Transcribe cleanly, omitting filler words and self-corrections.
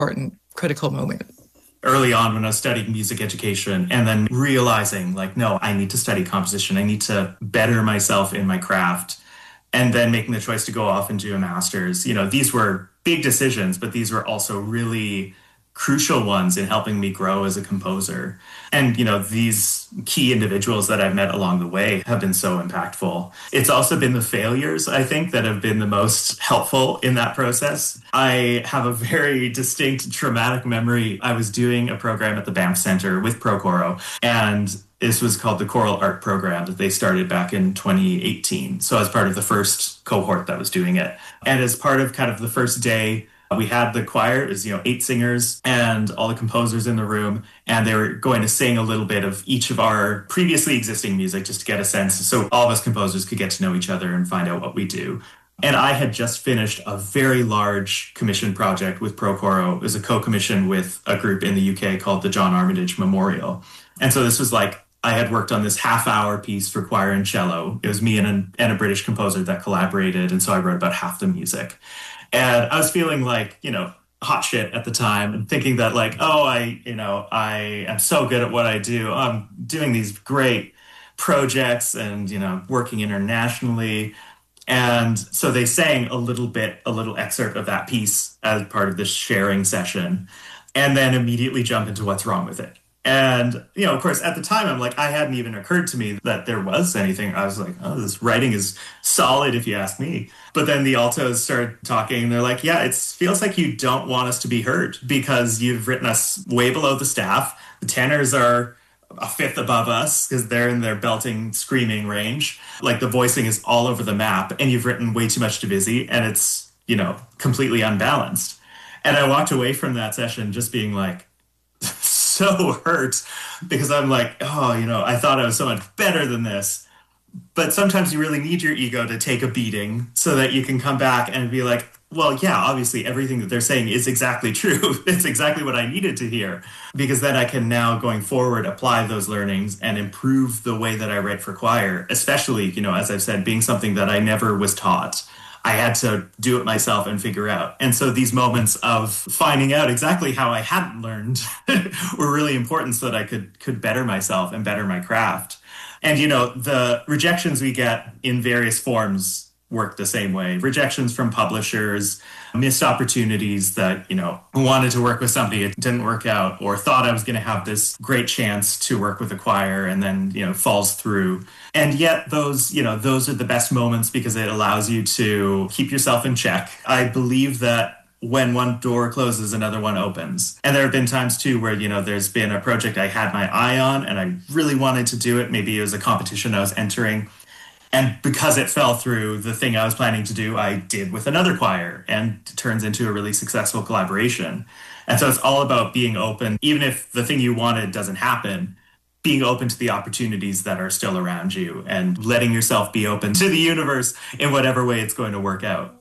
important critical moment. Early on when I was studying music education and then realizing like, no, I need to study composition. I need to better myself in my craft. And then making the choice to go off and do a master's. These were big decisions, but these were also really crucial ones in helping me grow as a composer. And, these key individuals that I've met along the way have been so impactful. It's also been the failures, I think, that have been the most helpful in that process. I have a very distinct traumatic memory. I was doing a program at the Banff Center with Procoro, and this was called the Choral Art Program that they started back in 2018. So I was part of the first cohort that was doing it. And as part of kind of the first day, we had the choir, it was, 8 singers and all the composers in the room, and they were going to sing a little bit of each of our previously existing music just to get a sense so all of us composers could get to know each other and find out what we do. And I had just finished a very large commission project with Procoro. It was a co-commission with a group in the UK called the John Armitage Memorial. And so this was like, I had worked on this half-hour piece for choir and cello. It was me and a British composer that collaborated, and so I wrote about half the music. And I was feeling like, hot shit at the time and thinking that like, oh, I am so good at what I do. I'm doing these great projects and, working internationally. And so they sang a little excerpt of that piece as part of this sharing session, and then immediately jump into what's wrong with it. And, of course, at the time, I'm like, I hadn't even occurred to me that there was anything. I was like, oh, this writing is solid, if you ask me. But then the altos started talking, and they're like, yeah, it feels like you don't want us to be heard because you've written us way below the staff. The tenors are a fifth above us because they're in their belting, screaming range. Like the voicing is all over the map, and you've written way too much to busy, and it's, completely unbalanced. And I walked away from that session just being like, so hurt because I'm like, oh, I thought I was so much better than this. But sometimes you really need your ego to take a beating so that you can come back and be like, well, yeah, obviously everything that they're saying is exactly true. It's exactly what I needed to hear, because then I can now going forward apply those learnings and improve the way that I write for choir, especially, as I've said, being something that I never was taught. I had to do it myself and figure out. And so these moments of finding out exactly how I hadn't learned were really important so that I could better myself and better my craft. And, the rejections we get in various forms work the same way. Rejections from publishers, missed opportunities that, wanted to work with somebody, it didn't work out, or thought I was going to have this great chance to work with a choir and then, falls through. And yet those are the best moments because it allows you to keep yourself in check. I believe that when one door closes, another one opens. And there have been times too where, there's been a project I had my eye on and I really wanted to do it. Maybe it was a competition I was entering. And because it fell through, the thing I was planning to do, I did with another choir, and it turns into a really successful collaboration. And so it's all about being open, even if the thing you wanted doesn't happen, being open to the opportunities that are still around you and letting yourself be open to the universe in whatever way it's going to work out.